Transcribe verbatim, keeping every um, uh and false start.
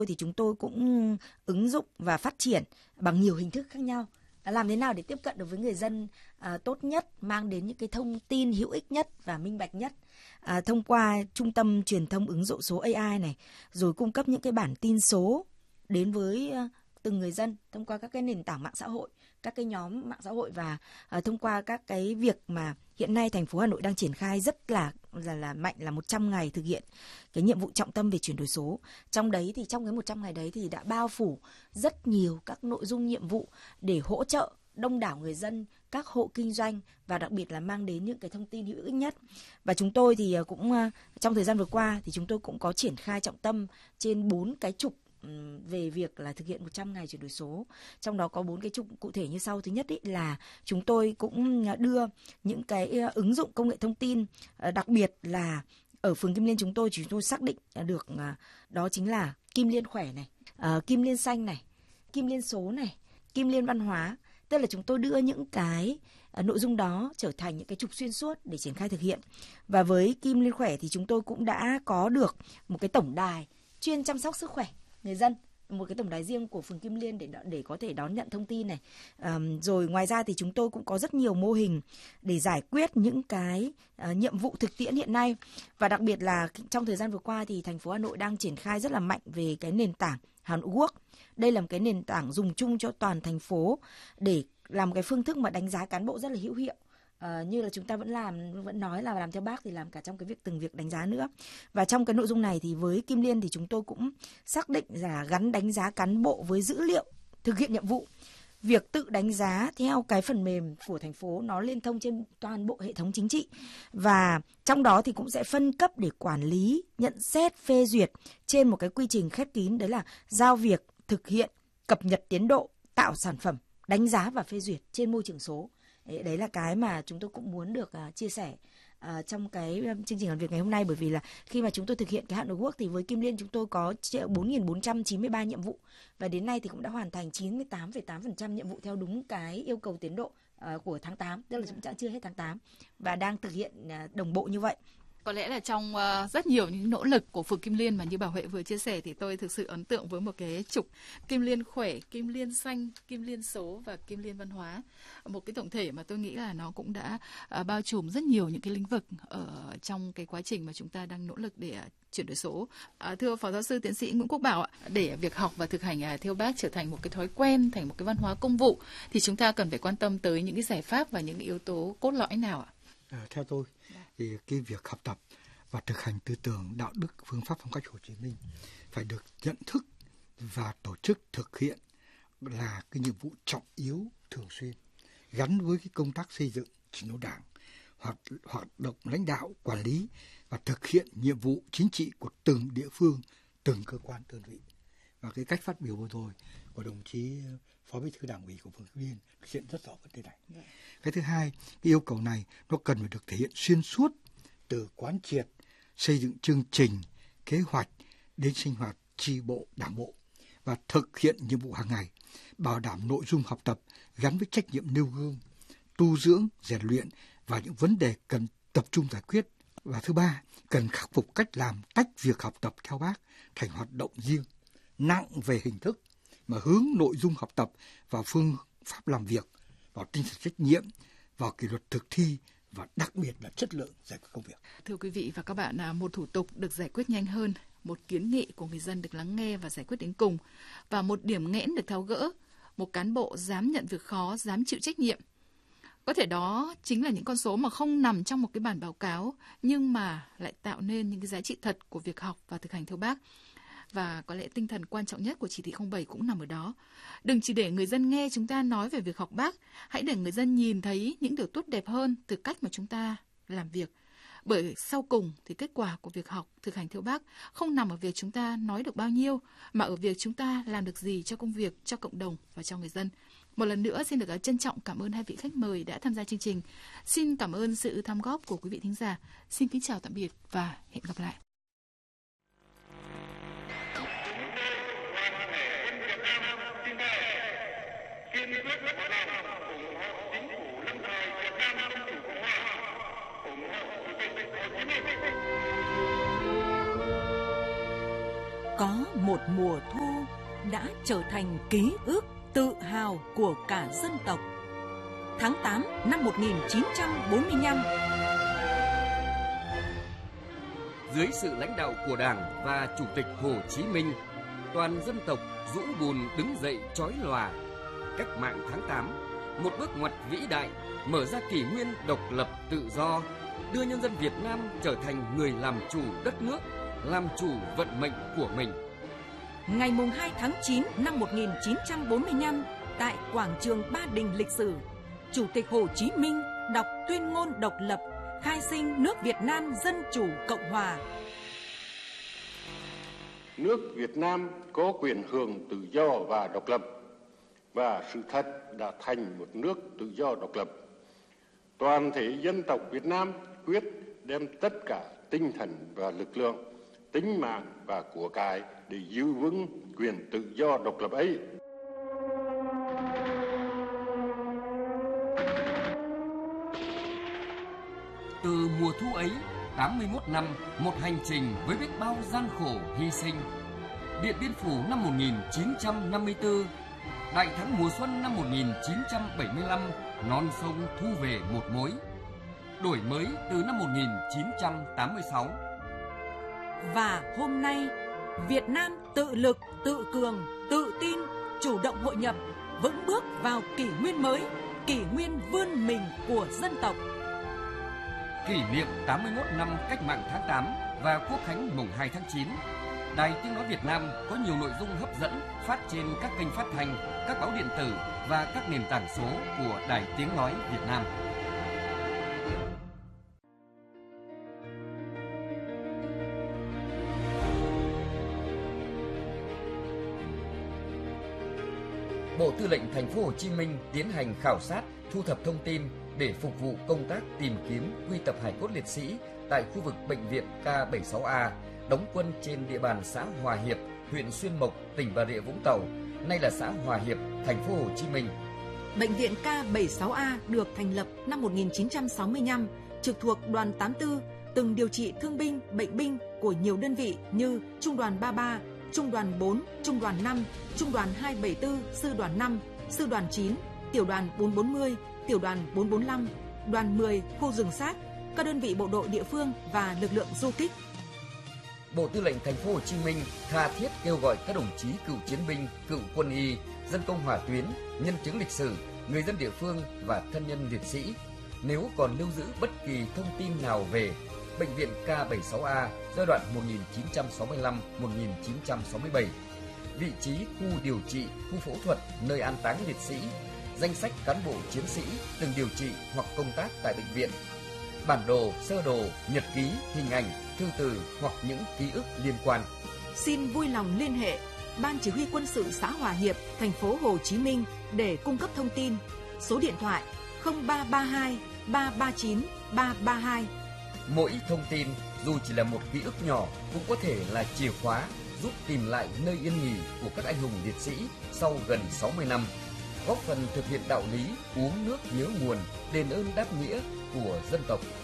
thì chúng tôi cũng ứng dụng và phát triển bằng nhiều hình thức khác nhau. Làm thế nào để tiếp cận được với người dân à, tốt nhất, mang đến những cái thông tin hữu ích nhất và minh bạch nhất à, thông qua trung tâm truyền thông ứng dụng số a i này, rồi cung cấp những cái bản tin số đến với uh, từng người dân thông qua các cái nền tảng mạng xã hội, các cái nhóm mạng xã hội và uh, thông qua các cái việc mà hiện nay thành phố Hà Nội đang triển khai rất là là là mạnh là một trăm ngày thực hiện cái nhiệm vụ trọng tâm về chuyển đổi số. Trong đấy thì trong cái một trăm ngày đấy thì đã bao phủ rất nhiều các nội dung nhiệm vụ để hỗ trợ đông đảo người dân, các hộ kinh doanh và đặc biệt là mang đến những cái thông tin hữu ích nhất. Và chúng tôi thì cũng trong thời gian vừa qua thì chúng tôi cũng có triển khai trọng tâm trên bốn cái trục về việc là thực hiện một trăm ngày chuyển đổi số. Trong đó có bốn cái trục cụ thể như sau. Thứ nhất ý là chúng tôi cũng đưa những cái ứng dụng công nghệ thông tin, đặc biệt là ở phường Kim Liên chúng tôi chúng tôi xác định được đó chính là Kim Liên khỏe này, Kim Liên xanh này, Kim Liên số này, Kim Liên văn hóa. Tức là chúng tôi đưa những cái nội dung đó trở thành những cái trục xuyên suốt để triển khai thực hiện. Và với Kim Liên khỏe thì chúng tôi cũng đã có được một cái tổng đài chuyên chăm sóc sức khỏe người dân, một cái tổng đài riêng của phường Kim Liên để để có thể đón nhận thông tin này. À, rồi ngoài ra thì chúng tôi cũng có rất nhiều mô hình để giải quyết những cái uh, nhiệm vụ thực tiễn hiện nay. Và đặc biệt là trong thời gian vừa qua thì thành phố Hà Nội đang triển khai rất là mạnh về cái nền tảng Hà Nội Work. Đây là một cái nền tảng dùng chung cho toàn thành phố để làm một cái phương thức mà đánh giá cán bộ rất là hữu hiệu. À, như là chúng ta vẫn làm vẫn nói là làm theo bác thì làm cả trong cái việc từng việc đánh giá nữa. Và trong cái nội dung này thì với Kim Liên thì chúng tôi cũng xác định là gắn đánh giá cán bộ với dữ liệu thực hiện nhiệm vụ. Việc tự đánh giá theo cái phần mềm của thành phố nó liên thông trên toàn bộ hệ thống chính trị. Và trong đó thì cũng sẽ phân cấp để quản lý, nhận xét, phê duyệt trên một cái quy trình khép kín. Đấy là giao việc, thực hiện, cập nhật tiến độ, tạo sản phẩm, đánh giá và phê duyệt trên môi trường số. Đấy, đấy là cái mà chúng tôi cũng muốn được uh, chia sẻ uh, trong cái um, chương trình làm việc ngày hôm nay. Bởi vì là khi mà chúng tôi thực hiện cái Hà Nội Work thì với Kim Liên chúng tôi có bốn nghìn bốn trăm chín mươi ba nhiệm vụ. Và đến nay thì cũng đã hoàn thành chín mươi tám phẩy tám phần trăm nhiệm vụ theo đúng cái yêu cầu tiến độ uh, của tháng tám. Tức là chúng ta chưa hết tháng tám và đang thực hiện uh, đồng bộ như vậy. Có lẽ là trong uh, rất nhiều những nỗ lực của phường Kim Liên mà như bà Huệ vừa chia sẻ thì tôi thực sự ấn tượng với một cái trục Kim Liên khỏe, Kim Liên xanh, Kim Liên số và Kim Liên văn hóa. Một cái tổng thể mà tôi nghĩ là nó cũng đã uh, bao trùm rất nhiều những cái lĩnh vực ở trong cái quá trình mà chúng ta đang nỗ lực để uh, chuyển đổi số. À, thưa Phó Giáo sư Tiến sĩ Nguyễn Quốc Bảo ạ, để việc học và thực hành à, theo bác trở thành một cái thói quen, thành một cái văn hóa công vụ thì chúng ta cần phải quan tâm tới những cái giải pháp và những cái yếu tố cốt lõi nào ạ? À, theo tôi thì cái việc học tập và thực hành tư tưởng đạo đức phương pháp phong cách Hồ Chí Minh phải được nhận thức và tổ chức thực hiện là cái nhiệm vụ trọng yếu thường xuyên gắn với cái công tác xây dựng chỉnh đốn Đảng, hoạt hoạt động lãnh đạo quản lý và thực hiện nhiệm vụ chính trị của từng địa phương, từng cơ quan đơn vị. Và cái cách phát biểu vừa rồi của đồng chí Phó Bí thư Đảng ủy của phường Kim Liên thực hiện rất rõ vấn đề này. Yeah. Cái thứ hai, cái yêu cầu này nó cần phải được thể hiện xuyên suốt từ quán triệt, xây dựng chương trình, kế hoạch đến sinh hoạt chi bộ, đảng bộ và thực hiện nhiệm vụ hàng ngày, bảo đảm nội dung học tập gắn với trách nhiệm nêu gương, tu dưỡng, rèn luyện và những vấn đề cần tập trung giải quyết. Và thứ ba, cần khắc phục cách làm tách việc học tập theo bác thành hoạt động riêng, nặng về hình thức mà hướng nội dung học tập vào phương pháp làm việc, vào tinh thần trách nhiệm, vào kỷ luật thực thi và đặc biệt là chất lượng giải quyết công việc. Thưa quý vị và các bạn, một thủ tục được giải quyết nhanh hơn, một kiến nghị của người dân được lắng nghe và giải quyết đến cùng, và một điểm nghẽn được tháo gỡ, một cán bộ dám nhận việc khó, dám chịu trách nhiệm. Có thể đó chính là những con số mà không nằm trong một cái bản báo cáo, nhưng mà lại tạo nên những cái giá trị thật của việc học và thực hành theo bác. Và có lẽ tinh thần quan trọng nhất của chỉ thị không bảy cũng nằm ở đó. Đừng chỉ để người dân nghe chúng ta nói về việc học bác, hãy để người dân nhìn thấy những điều tốt đẹp hơn từ cách mà chúng ta làm việc. Bởi sau cùng thì kết quả của việc học, thực hành theo bác không nằm ở việc chúng ta nói được bao nhiêu, mà ở việc chúng ta làm được gì cho công việc, cho cộng đồng và cho người dân. Một lần nữa xin được trân trọng cảm ơn hai vị khách mời đã tham gia chương trình. Xin cảm ơn sự tham góp của quý vị thính giả. Xin kính chào tạm biệt và hẹn gặp lại. Có một một mùa thu đã trở thành ký ức tự hào của cả dân tộc. Tháng tám năm một nghìn chín trăm bốn mươi lăm, dưới sự lãnh đạo của Đảng và Chủ tịch Hồ Chí Minh, toàn dân tộc rũ bùn đứng dậy chói lòa. Cách mạng tháng tám, một bước ngoặt vĩ đại, mở ra kỷ nguyên độc lập tự do, đưa nhân dân Việt Nam trở thành người làm chủ đất nước, làm chủ vận mệnh của mình. Ngày mùng hai tháng chín năm một nghìn chín trăm bốn mươi lăm, tại quảng trường Ba Đình lịch sử, Chủ tịch Hồ Chí Minh đọc tuyên ngôn độc lập, khai sinh nước Việt Nam Dân Chủ Cộng Hòa. Nước Việt Nam có quyền hưởng tự do và độc lập, và sự thật đã thành một nước tự do độc lập. Toàn thể dân tộc Việt Nam quyết đem tất cả tinh thần và lực lượng, tính mạng và của cải để giữ vững quyền tự do độc lập ấy. Từ mùa thu ấy, tám mươi mốt năm, một hành trình với biết bao gian khổ hy sinh. Điện Biên Phủ năm một nghìn chín trăm năm mươi tư, Đại thắng mùa xuân năm một nghìn chín trăm bảy mươi lăm, non sông thu về một mối. Đổi mới từ năm một nghìn chín trăm tám mươi sáu. Và hôm nay, Việt Nam tự lực, tự cường, tự tin, chủ động hội nhập, vững bước vào kỷ nguyên mới, kỷ nguyên vươn mình của dân tộc. Kỷ niệm tám mươi mốt năm Cách mạng tháng tám và Quốc khánh mùng hai tháng chín, Đài Tiếng nói Việt Nam có nhiều nội dung hấp dẫn phát trên các kênh phát thanh, các báo điện tử và các nền tảng số của Đài Tiếng nói Việt Nam. Bộ Tư lệnh Thành phố Hồ Chí Minh tiến hành khảo sát, thu thập thông tin để phục vụ công tác tìm kiếm quy tập hài cốt liệt sĩ tại khu vực bệnh viện K bảy mươi sáu A, đóng quân trên địa bàn xã Hòa Hiệp, huyện Xuyên Mộc, tỉnh Bà Rịa Vũng Tàu, nay là xã Hòa Hiệp, Thành phố Hồ Chí Minh. Bệnh viện K bảy mươi sáu A được thành lập năm một nghìn chín trăm sáu mươi lăm, trực thuộc đoàn tám mươi tư, từng điều trị thương binh, bệnh binh của nhiều đơn vị như Trung đoàn ba mươi ba, Trung đoàn bốn, Trung đoàn năm, Trung đoàn hai bảy tư, Sư đoàn năm, Sư đoàn chín, Tiểu đoàn bốn bốn mươi, Tiểu đoàn bốn bốn lăm, đoàn mười khu rừng sát, các đơn vị bộ đội địa phương và lực lượng du kích. Bộ Tư lệnh Thành phố Hồ Chí Minh tha thiết kêu gọi các đồng chí cựu chiến binh, cựu quân y, dân công hỏa tuyến, nhân chứng lịch sử, người dân địa phương và thân nhân liệt sĩ, nếu còn lưu giữ bất kỳ thông tin nào về Bệnh viện K bảy mươi sáu A giai đoạn một nghìn chín trăm sáu mươi lăm đến một nghìn chín trăm sáu mươi bảy, vị trí khu điều trị, khu phẫu thuật, nơi an táng liệt sĩ, danh sách cán bộ chiến sĩ từng điều trị hoặc công tác tại bệnh viện, bản đồ, sơ đồ, nhật ký, hình ảnh, thư từ hoặc những ký ức liên quan. Xin vui lòng liên hệ Ban Chỉ huy Quân sự xã Hòa Hiệp, Thành phố Hồ Chí Minh để cung cấp thông tin. Số điện thoại không ba ba hai ba ba chín ba ba hai. Mỗi thông tin dù chỉ là một ký ức nhỏ cũng có thể là chìa khóa giúp tìm lại nơi yên nghỉ của các anh hùng liệt sĩ sau gần sáu mươi năm, góp phần thực hiện đạo lý uống nước nhớ nguồn, đền ơn đáp nghĩa của dân tộc.